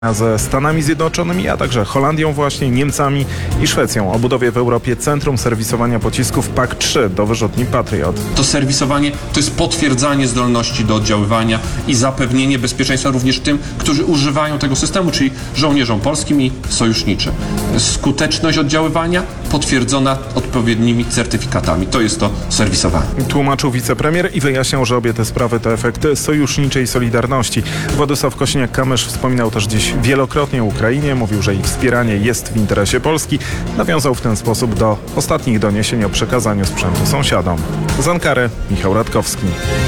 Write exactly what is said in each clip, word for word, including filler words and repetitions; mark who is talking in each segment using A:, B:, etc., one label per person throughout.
A: ze Stanami Zjednoczonymi, a także Holandią właśnie, Niemcami i Szwecją o budowie w Europie centrum serwisowania pocisków P A C trzy do wyrzutni Patriot.
B: To serwisowanie to jest potwierdzanie zdolności do oddziaływania i zapewnienie bezpieczeństwa również tym, którzy używają tego systemu, czyli żołnierzom polskim i sojuszniczym. Skuteczność oddziaływania potwierdzona odpowiednimi certyfikatami. To jest to serwisowanie.
A: Tłumaczył wicepremier i wyjaśniał, że obie te sprawy to efekt sojuszniczej solidarności. Władysław Kosiniak-Kamysz wspominał też dziś wielokrotnie o Ukrainie, mówił, że ich wspieranie jest w interesie Polski. Nawiązał w ten sposób do ostatnich doniesień o przekazaniu sprzętu sąsiadom. Z Ankary Michał Radkowski.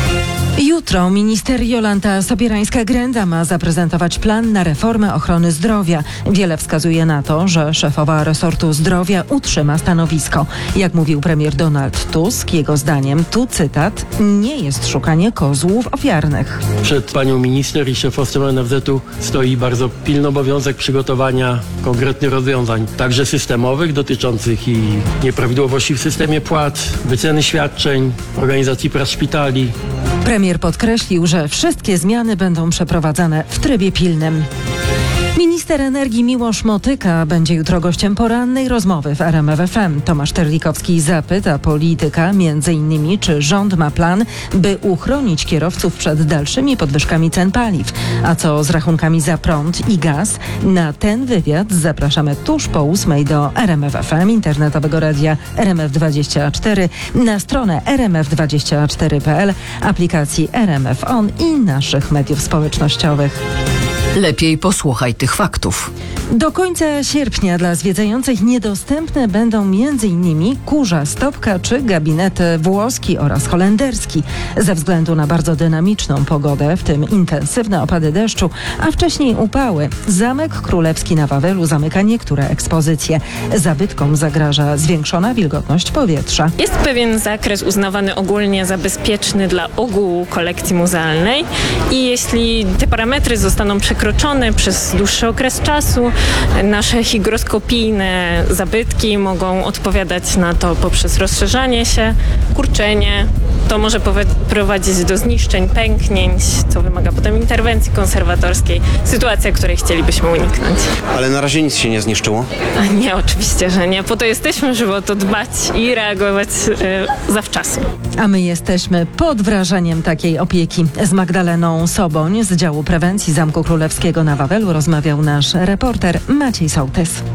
C: Jutro minister Jolanta Sobierańska-Grenda ma zaprezentować plan na reformę ochrony zdrowia. Wiele wskazuje na to, że szefowa resortu zdrowia utrzyma stanowisko. Jak mówił premier Donald Tusk, jego zdaniem, tu cytat, nie jest szukanie kozłów ofiarnych.
D: Przed panią minister i szefostwem N F Z-u stoi bardzo pilny obowiązek przygotowania konkretnych rozwiązań, także systemowych, dotyczących i nieprawidłowości w systemie płac, wyceny świadczeń, organizacji prac szpitali.
C: Premier podkreślił, że wszystkie zmiany będą przeprowadzane w trybie pilnym. Minister energii Miłosz Motyka będzie jutro gościem porannej rozmowy w R M F F M. Tomasz Terlikowski zapyta polityka między innymi, czy rząd ma plan, by uchronić kierowców przed dalszymi podwyżkami cen paliw. A co z rachunkami za prąd i gaz? Na ten wywiad zapraszamy tuż po ósmej do R M F F M, internetowego radia R M F dwadzieścia cztery, na stronę r m f dwadzieścia cztery kropka p l, aplikacji R M F On i naszych mediów społecznościowych.
E: Lepiej posłuchaj tych faktów.
C: Do końca sierpnia dla zwiedzających niedostępne będą m.in. Kurza Stopka czy gabinet włoski oraz holenderski. Ze względu na bardzo dynamiczną pogodę, w tym intensywne opady deszczu, a wcześniej upały, Zamek Królewski na Wawelu zamyka niektóre ekspozycje. Zabytkom zagraża zwiększona wilgotność powietrza.
F: Jest pewien zakres uznawany ogólnie za bezpieczny dla ogółu kolekcji muzealnej i jeśli te parametry zostaną przekroczone przez dłuższy okres czasu, nasze hygroskopijne zabytki mogą odpowiadać na to poprzez rozszerzanie się, kurczenie. To może prowadzić do zniszczeń, pęknięć, co wymaga potem interwencji konserwatorskiej. Sytuacja, której chcielibyśmy uniknąć.
G: Ale na razie nic się nie zniszczyło?
F: Nie, oczywiście, że nie. Po to jesteśmy, żeby o to dbać i reagować yy, zawczasu.
C: A my jesteśmy pod wrażeniem takiej opieki. Z Magdaleną Soboń z działu prewencji Zamku Królewskiego na Wawelu rozmawiał nasz reporter Maciej Sołtys.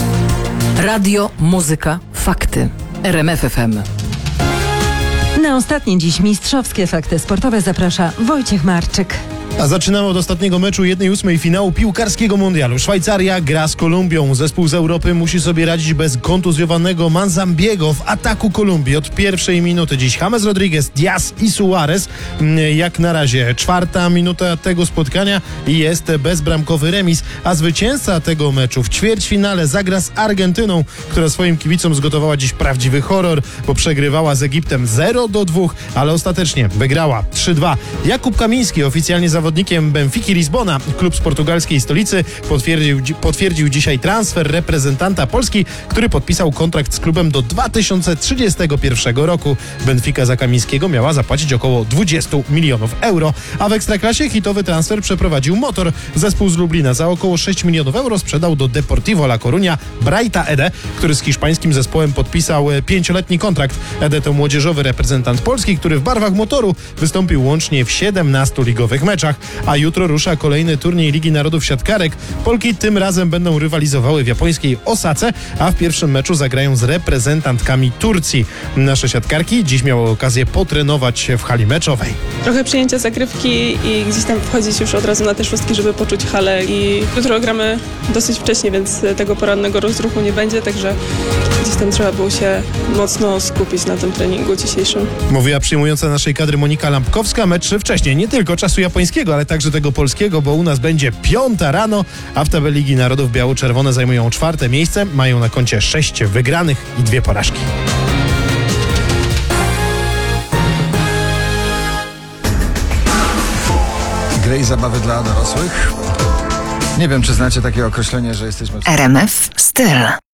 E: Radio, muzyka, fakty. R M F F M.
C: Na ostatnie dziś mistrzowskie fakty sportowe zaprasza Wojciech Marczyk.
H: A zaczynamy od ostatniego meczu jednej ósmej finału piłkarskiego mundialu. Szwajcaria gra z Kolumbią. Zespół z Europy musi sobie radzić bez kontuzjowanego Manzambiego w ataku Kolumbii. Od pierwszej minuty dziś James Rodriguez, Diaz i Suarez. Jak na razie czwarta minuta tego spotkania i jest bezbramkowy remis. A zwycięzca tego meczu w ćwierćfinale zagra z Argentyną, która swoim kibicom zgotowała dziś prawdziwy horror, bo przegrywała z Egiptem zero do dwóch, ale ostatecznie wygrała trzy dwa. Jakub Kamiński, oficjalnie zawodnikiem Benfiki Lizbona, klub z portugalskiej stolicy, potwierdził, potwierdził dzisiaj transfer reprezentanta Polski, który podpisał kontrakt z klubem do dwa tysiące trzydziestego pierwszego roku. Benfica za Kamińskiego miała zapłacić około dwadzieścia milionów euro, a w Ekstraklasie hitowy transfer przeprowadził Motor. Zespół z Lublina za około sześć milionów euro sprzedał do Deportivo La Coruña Braita Ede, który z hiszpańskim zespołem podpisał pięcioletni kontrakt. Ede to młodzieżowy reprezentant Polski, który w barwach Motoru wystąpił łącznie w siedemnastu ligowych meczach. A jutro rusza kolejny turniej Ligi Narodów Siatkarek. Polki tym razem będą rywalizowały w japońskiej Osace, a w pierwszym meczu zagrają z reprezentantkami Turcji. Nasze siatkarki dziś miały okazję potrenować w hali meczowej.
I: Trochę przyjęcia zagrywki i gdzieś tam wchodzić już od razu na te szóstki, żeby poczuć halę, i jutro gramy dosyć wcześnie, więc tego porannego rozruchu nie będzie, także gdzieś tam trzeba było się mocno skupić na tym treningu dzisiejszym.
H: Mówiła przyjmująca naszej kadry Monika Lampkowska. Mecz wcześniej, nie tylko czasu japońskiego, ale także tego polskiego, bo u nas będzie piąta rano, a w tabeli Ligi Narodów biało-czerwone zajmują czwarte miejsce, mają na koncie sześć wygranych i dwie porażki.
J: Gry i zabawy dla dorosłych? Nie wiem, czy znacie takie określenie, że jesteśmy w...
E: R M F Styl.